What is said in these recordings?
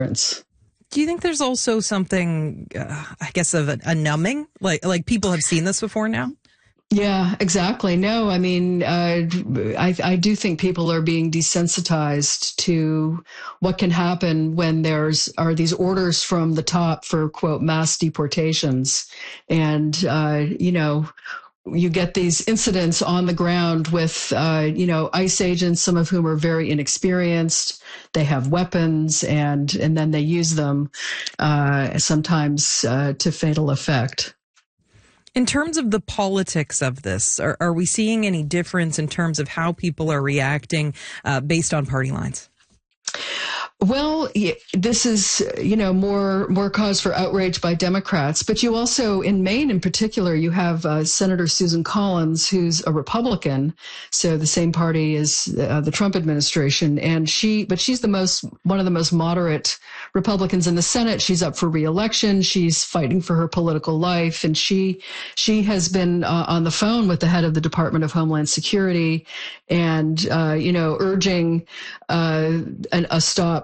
Do you think there's also something, I guess, of a numbing? Like people have seen this before now? Yeah, exactly. No, I mean, I do think people are being desensitized to what can happen when are these orders from the top for, quote, mass deportations. And, you get these incidents on the ground with, ICE agents, some of whom are very inexperienced. They have weapons and then they use them sometimes to fatal effect. In terms of the politics of this, are we seeing any difference in terms of how people are reacting based on party lines? Well, this is, more cause for outrage by Democrats. But you also, in Maine in particular, you have Senator Susan Collins, who's a Republican, so the same party as the Trump administration. And she's one of the most moderate Republicans in the Senate. She's up for re-election. She's fighting for her political life. And she has been on the phone with the head of the Department of Homeland Security and, urging a stop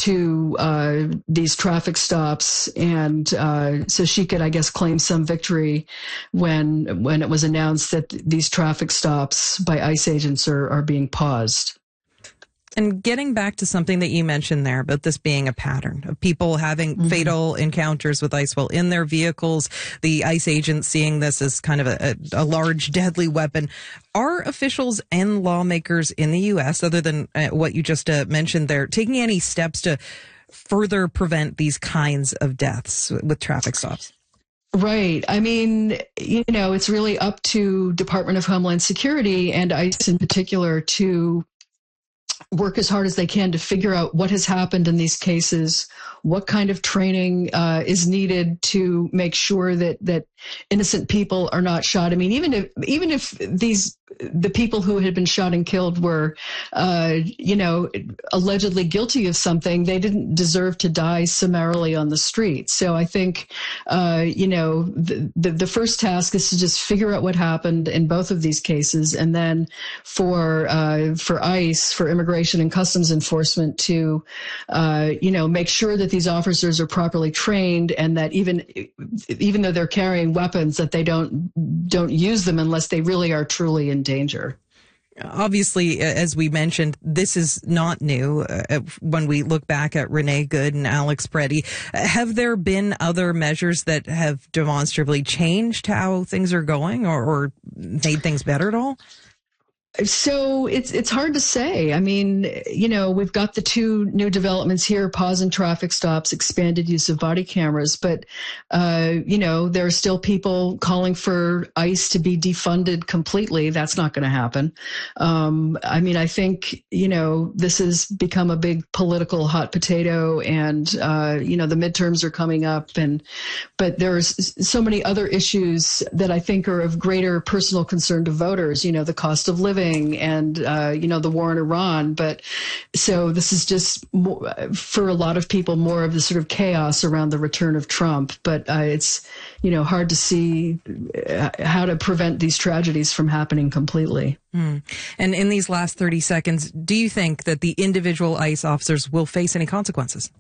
to these traffic stops, and so she could, I guess, claim some victory when it was announced that these traffic stops by ICE agents are being paused. And getting back to something that you mentioned there about this being a pattern of people having fatal encounters with ICE while in their vehicles, the ICE agents seeing this as kind of a large, deadly weapon. Are officials and lawmakers in the U.S., other than what you just mentioned there, taking any steps to further prevent these kinds of deaths with traffic stops? Right. I mean, it's really up to Department of Homeland Security and ICE in particular to work as hard as they can to figure out what has happened in these cases, what kind of training is needed to make sure that innocent people are not shot. I mean, even if the people who had been shot and killed were, allegedly guilty of something, they didn't deserve to die summarily on the street. So I think, the first task is to just figure out what happened in both of these cases, and then for ICE, for Immigration and Customs Enforcement, to, make sure that these officers are properly trained, and that even though they're carrying weapons, that they don't use them unless they really are truly in danger. Obviously, as we mentioned, this is not new. When we look back at Renee Good and Alex Preddy, have there been other measures that have demonstrably changed how things are going or made things better at all? So it's hard to say. I mean, we've got the two new developments here, pause in traffic stops, expanded use of body cameras. But, there are still people calling for ICE to be defunded completely. That's not going to happen. I think, this has become a big political hot potato, and, the midterms are coming up. But there's so many other issues that I think are of greater personal concern to voters, the cost of living, and the war in Iran. But so this is just more, for a lot of people, more of the sort of chaos around the return of Trump. But it's hard to see how to prevent these tragedies from happening completely. And in these last 30 seconds, do you think that the individual ICE officers will face any consequences?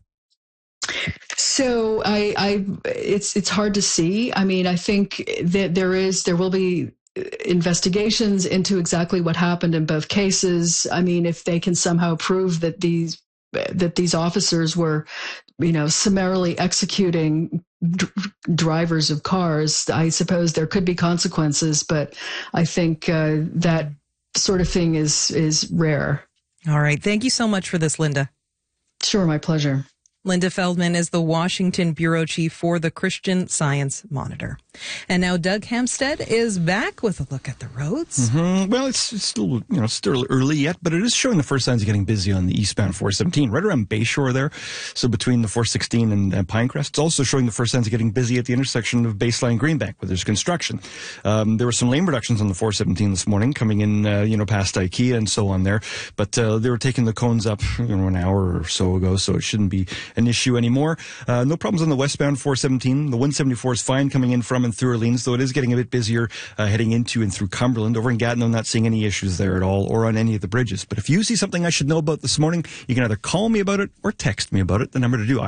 So it's hard to see. I mean, I think that there will be investigations into exactly what happened in both cases. I mean, if they can somehow prove that these officers were, summarily executing drivers of cars, I suppose there could be consequences. But I think that sort of thing is rare. All right. Thank you so much for this, Linda. Sure. My pleasure. Linda Feldman is the Washington bureau chief for the Christian Science Monitor. And now Doug Hempstead is back with a look at the roads. Well, it's still, still early yet, but it is showing the first signs of getting busy on the eastbound 417, right around Bayshore there. So between the 416 and Pinecrest. It's also showing the first signs of getting busy at the intersection of Baseline Greenbank, where there's construction. There were some lane reductions on the 417 this morning, coming in, past IKEA and so on there. But they were taking the cones up, an hour or so ago, so it shouldn't be an issue anymore. No problems on the westbound 417. The 174 is fine coming in from coming through Orleans, though it is getting a bit busier heading into and through Cumberland. Over in Gatineau, not seeing any issues there at all, or on any of the bridges. But if you see something I should know about this morning, you can either call me about it or text me about it. The number to do